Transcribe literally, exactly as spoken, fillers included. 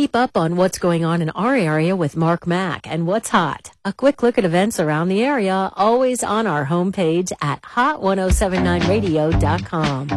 keep up on what's going on in our area with Mark Mack and what's hot. A quick look at events around the area, always on our homepage at hot ten seventy-nine radio dot com.